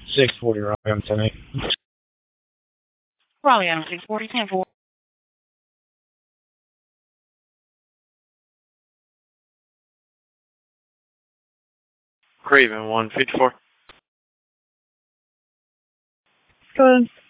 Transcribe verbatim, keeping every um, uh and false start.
six forty Raleigh on ten eight. Raleigh on six forty, ten four. Craven one fifty-four. Good.